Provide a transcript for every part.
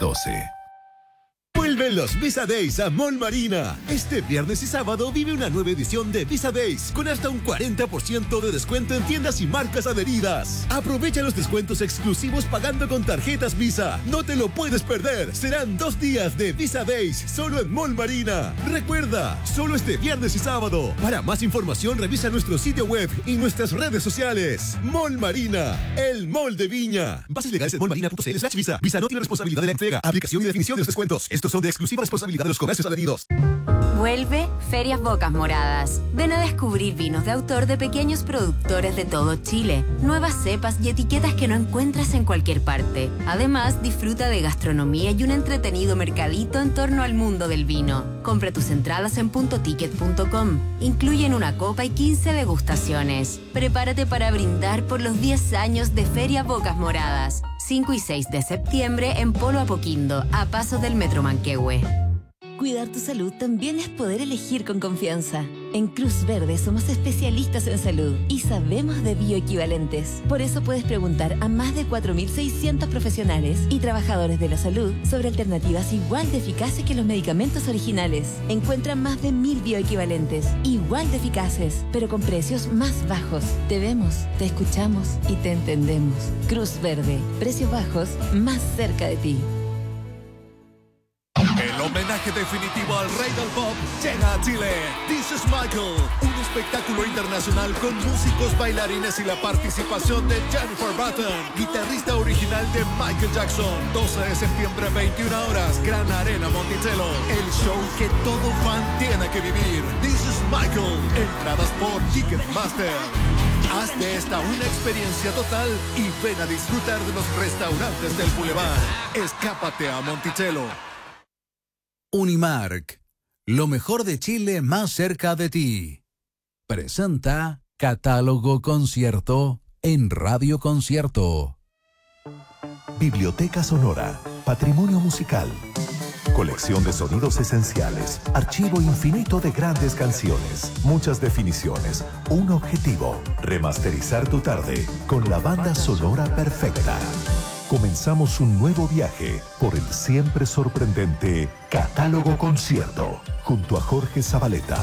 12. Vuelven los Visa Days a Mall Marina. Este viernes y sábado vive una nueva edición de Visa Days con hasta un 40% de descuento en tiendas y marcas adheridas. Aprovecha los descuentos exclusivos pagando con tarjetas Visa. No te lo puedes perder. Serán 2 días de Visa Days solo en Mall Marina. Recuerda, solo este viernes y sábado. Para más información revisa nuestro sitio web y nuestras redes sociales. Mall Marina, el mall de Viña. Bases legales en mallmarina.cl/visa. Visa no tiene responsabilidad de la entrega, aplicación y definición de los descuentos. Estos son de exclusiva responsabilidad de los comercios adheridos. Vuelve Ferias Bocas Moradas. Ven a descubrir vinos de autor de pequeños productores de todo Chile, nuevas cepas y etiquetas que no encuentras en cualquier parte. Además, disfruta de gastronomía y un entretenido mercadito en torno al mundo del vino. Compra tus entradas en puntoticket.com. Incluyen una copa y 15 degustaciones. Prepárate para brindar por los 10 años de Feria Bocas Moradas. 5 y 6 de septiembre en Polo Apoquindo, a pasos del Metro Manquehue. Cuidar tu salud también es poder elegir con confianza. En Cruz Verde somos especialistas en salud y sabemos de bioequivalentes. Por eso puedes preguntar a más de 4.600 profesionales y trabajadores de la salud sobre alternativas igual de eficaces que los medicamentos originales. Encuentra más de 1.000 bioequivalentes, igual de eficaces, pero con precios más bajos. Te vemos, te escuchamos y te entendemos. Cruz Verde, precios bajos más cerca de ti. El homenaje definitivo al rey del pop llega a Chile. This is Michael, un espectáculo internacional con músicos, bailarines y la participación de Jennifer Button, guitarrista original de Michael Jackson. 12 de septiembre, 21 horas, Gran Arena Monticello. El show que todo fan tiene que vivir. This is Michael. Entradas por Ticketmaster. Haz de esta una experiencia total y ven a disfrutar de los restaurantes del Boulevard. Escápate a Monticello. Unimark, lo mejor de Chile más cerca de ti. Presenta Catálogo Concierto en Radio Concierto. Biblioteca Sonora, patrimonio musical, colección de sonidos esenciales, archivo infinito de grandes canciones, muchas definiciones, un objetivo: remasterizar tu tarde con la banda sonora perfecta. Comenzamos un nuevo viaje por el siempre sorprendente Catálogo Concierto, junto a Jorge Zabaleta.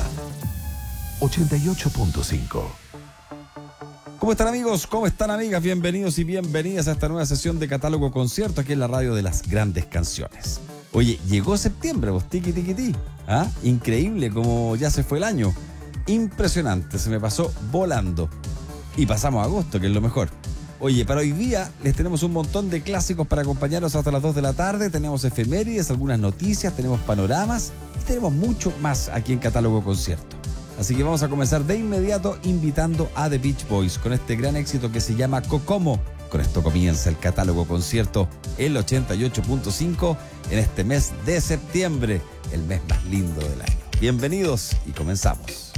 88.5. ¿Cómo están, amigos? ¿Cómo están, amigas? Bienvenidos y bienvenidas a esta nueva sesión de Catálogo Concierto aquí en la radio de las grandes canciones. Oye, llegó septiembre, vos, tiqui tiqui ti. ¿Ah? Increíble como ya se fue el año. Impresionante, se me pasó volando. Y pasamos a agosto, que es lo mejor. Oye, para hoy día les tenemos un montón de clásicos para acompañarnos hasta las 2 de la tarde. Tenemos efemérides, algunas noticias, tenemos panoramas y tenemos mucho más aquí en Catálogo Concierto. Así que vamos a comenzar de inmediato invitando a The Beach Boys con este gran éxito que se llama Kokomo. Con esto comienza el Catálogo Concierto, el 88.5, en este mes de septiembre, el mes más lindo del año. Bienvenidos y comenzamos.